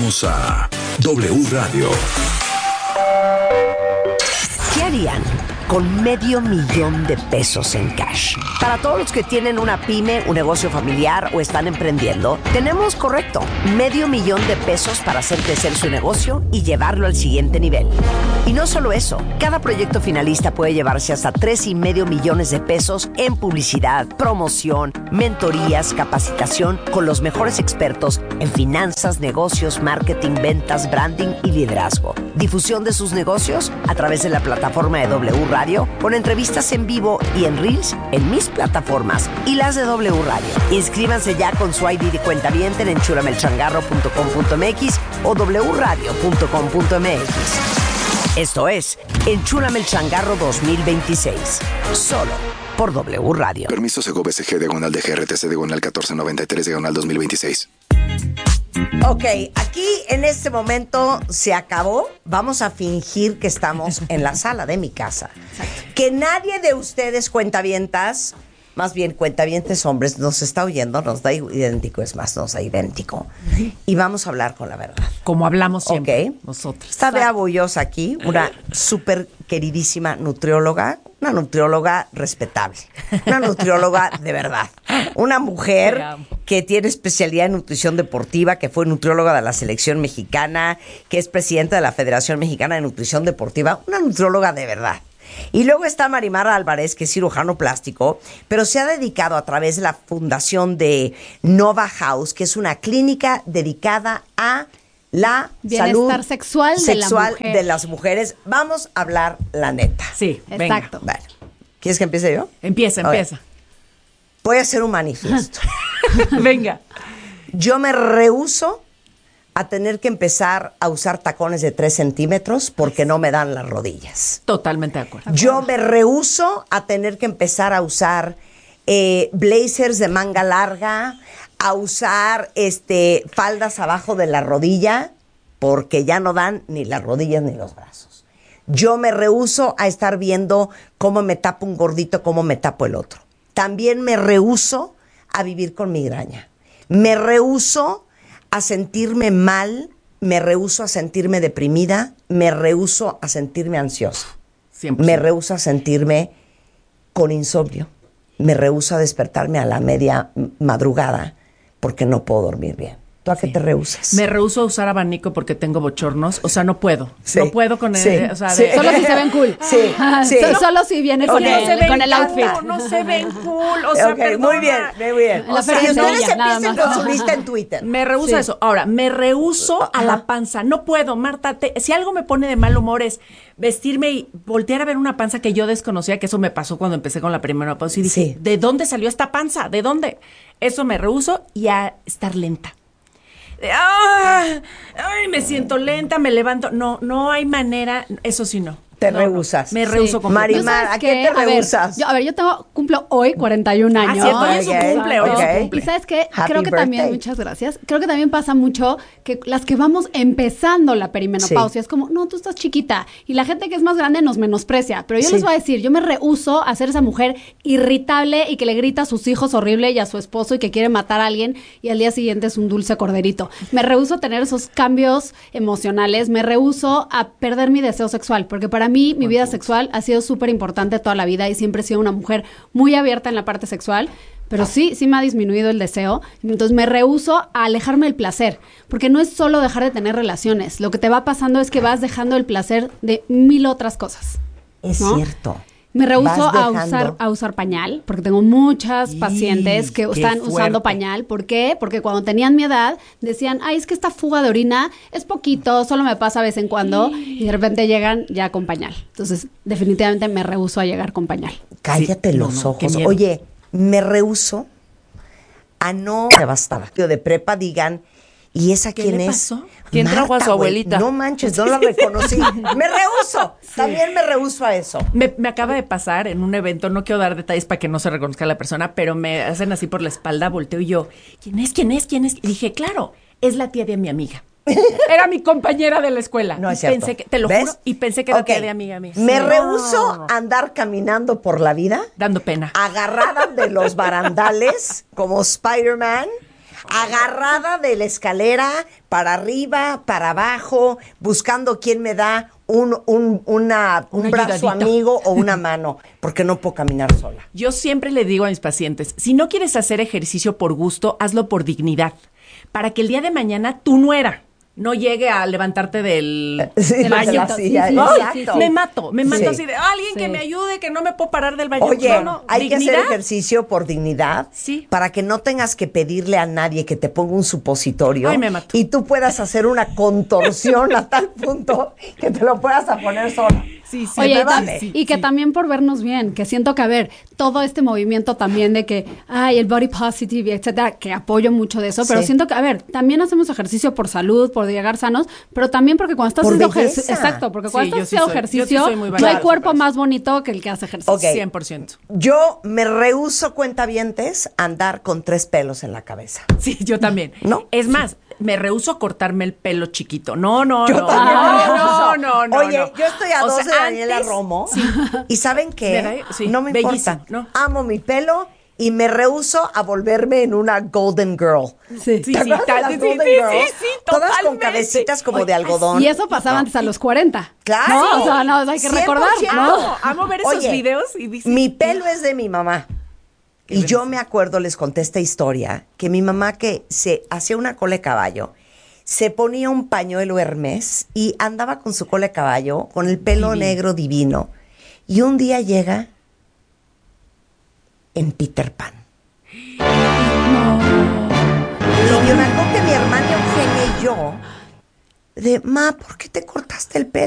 Regresamos a W Radio. ¿Qué harían con $500,000 en cash? Para todos los que tienen una pyme, un negocio familiar o están emprendiendo, tenemos, correcto, $500,000 para hacer crecer su negocio y llevarlo al siguiente nivel. Y no solo eso, cada proyecto finalista puede llevarse hasta $3.5 millones en publicidad, promoción, mentorías, capacitación con los mejores expertos en finanzas, negocios, marketing, ventas, branding y liderazgo. Difusión de sus negocios a través de la plataforma de W Radio, con entrevistas en vivo y en Reels en mis plataformas y las de W Radio. Inscríbanse ya con su ID de cuentaviente en enchulamelchangarro.com.mx o wradio.com.mx. Esto es Enchúlame el Changarro 2026, solo por W Radio. Permiso Segov SG /DGRTC /1493 /2026. Ok, aquí en este momento se acabó. Vamos a fingir que estamos en la sala de mi casa. Exacto. Que nadie de ustedes cuentavientas, más bien cuentavientes hombres, nos está oyendo, nos da idéntico, es más, nos da idéntico. Y vamos a hablar con la verdad. Como hablamos siempre, nosotros. Está Bea Bullosa aquí, una súper queridísima nutrióloga, una nutrióloga respetable, una nutrióloga de verdad, una mujer que tiene especialidad en nutrición deportiva, que fue nutrióloga de la selección mexicana, que es presidenta de la Federación Mexicana de Nutrición Deportiva, una nutrióloga de verdad. Y luego está Marimar Álvarez, que es cirujano plástico, pero se ha dedicado a través de la fundación de Nova House, que es una clínica dedicada a la bienestar salud sexual de las mujeres. Vamos a hablar la neta. Sí, exacto. Bueno, ¿quieres que empiece yo? Empieza. Voy a hacer un manifiesto. Venga. Yo me rehúso a tener que empezar a usar tacones de 3 centímetros porque no me dan las rodillas. Totalmente de acuerdo. Yo me rehúso a tener que empezar a usar blazers de manga larga, a usar faldas abajo de la rodilla porque ya no dan ni las rodillas ni los brazos. Yo me rehúso a estar viendo cómo me tapo un gordito, cómo me tapo el otro. También me rehúso a vivir con migraña. Me rehúso a sentirme mal, me rehúso a sentirme deprimida, me rehúso a sentirme ansiosa. 100%. Me rehúso a sentirme con insomnio. Me rehúso a despertarme a la media madrugada porque no puedo dormir bien. ¿Tú a qué te rehusas? Me rehúso a usar abanico porque tengo bochornos. O sea, no puedo. Sí. No puedo con Sí. el... O sea, Sí. Solo si se ven cool. Sí, sí. Solo si viene con, con el outfit. No se ven cool. O sea, perdona. Muy bien, muy bien. La O sea, feria ustedes seria, nada empiecen más. con su lista en Twitter. Me rehúso a eso. Ahora, me rehúso a la panza. No puedo, Marta. Si algo me pone de mal humor es vestirme y voltear a ver una panza que yo desconocía, que eso me pasó cuando empecé con la primera pausa. Y dije, Sí. ¿de dónde salió esta panza? ¿De dónde? Eso me rehúso y a estar lenta. Ay, me siento lenta, me levanto. No hay manera. Eso sí, no. Te No, rehusas. Me rehuso con Marimar, ¿a qué te rehusas? Yo cumplo hoy 41 años. Cierto, hoy es su cumple, hoy es su Ok. cumple. Y ¿sabes qué? Happy Creo que también, birthday. muchas gracias, creo que también pasa mucho que las que vamos empezando la perimenopausia, es como, no, tú estás chiquita, y la gente que es más grande nos menosprecia, pero yo Sí. les voy a decir, yo me rehúso a ser esa mujer irritable y que le grita a sus hijos horrible y a su esposo y que quiere matar a alguien y al día siguiente es un dulce corderito. Me rehúso a tener esos cambios emocionales, me rehúso a perder mi deseo sexual, porque para mí mi vida sexual ha sido súper importante toda la vida y siempre he sido una mujer muy abierta en la parte sexual, pero sí me ha disminuido el deseo. Entonces me rehúso a alejarme del placer, porque no es solo dejar de tener relaciones. Lo que te va pasando es que vas dejando el placer de 1000 otras cosas. Es ¿no? cierto. Me rehúso Vas dejando. a usar pañal, porque tengo muchas pacientes que qué están fuerte. usando pañal. ¿Por qué? Porque cuando tenían mi edad decían, ay, es que esta fuga de orina es poquito, solo me pasa de vez en cuando, y de repente llegan ya con pañal. Entonces, definitivamente me rehúso a llegar con pañal. Cállate Sí, los no, qué ojos. miedo. Oye, me rehúso a no devastar. De prepa digan, ¿y esa ¿Qué quién le es? pasó? ¿Quién trajo a su güey. abuelita? No manches, no la reconocí. Me rehuso. También me rehuso a eso. Me acaba de pasar en un evento, no quiero dar detalles para que no se reconozca la persona, pero me hacen así por la espalda, volteo y yo, ¿quién es? Y dije, claro, es la tía de mi amiga. Era mi compañera de la escuela. No es Y cierto. pensé que, te lo ¿Ves? juro, y pensé que era Ok. tía de amiga mía. Me Sí. rehuso a andar caminando por la vida Dando pena. agarrada de los barandales como Spider-Man, agarrada de la escalera, para arriba, para abajo, buscando quién me da un brazo ayudadita. amigo o una mano, porque no puedo caminar sola. Yo siempre le digo a mis pacientes, si no quieres hacer ejercicio por gusto, hazlo por dignidad, para que el día de mañana tu nuera no llegue a levantarte del Sí, baño. de la silla, No, exacto. me mato Sí. así de alguien que Sí. me ayude, que no me puedo parar del baño. Oye, No, no, hay que dignidad. hacer ejercicio por dignidad, Sí. para que no tengas que pedirle a nadie que te ponga un supositorio. Ay, me mato. Y tú puedas hacer una contorsión a tal punto que te lo puedas a poner sola. Sí, sí, Oye, me y vale. y que también por vernos bien, que siento que, a ver, todo este movimiento también de que, el body positive, etcétera, que apoyo mucho de eso, pero Sí. siento que, a ver, también hacemos ejercicio por salud, por llegar sanos, pero también porque cuando estás Por haciendo belleza. ejercicio, exacto, porque cuando Sí, estás yo sí haciendo soy- yo sí ejercicio, soy muy no hay valiente cuerpo para eso. más bonito que el que hace ejercicio. Ok. 100%. Yo me rehúso, cuentavientes, a andar con 3 pelos en la cabeza. Sí, yo también. ¿No? Es más, me rehúso a cortarme el pelo chiquito. No, no, Yo no. también me No, rehuso. no, no. Oye, no. yo estoy a O 2 sea, de Daniela antes- Romo. Sí. ¿Y saben qué? ¿Verdad? Sí, No me bellísimo, importa. ¿no? Amo mi pelo y me rehúso a volverme en una golden girl. Sí. Sí, ¿Te sí, acuerdas de las sí, golden sí, girls? sí, sí, Todas con totalmente. cabecitas como de Oye, algodón. Y eso pasaba antes a los 40. Claro. No, o sea, no, hay que 100%. recordar, ¿no? Amo ver esos Oye, videos y dices, mi pelo es de mi mamá. Y yo me acuerdo, les conté esta historia, que mi mamá que se hacía una cola de caballo, se ponía un pañuelo Hermès y andaba con su cola de caballo, con el pelo negro divino. Y un día llega en Peter Pan. Y yo me acuerdo que mi hermana Eugenia y yo, de, ma, ¿por qué te cortaste el pelo?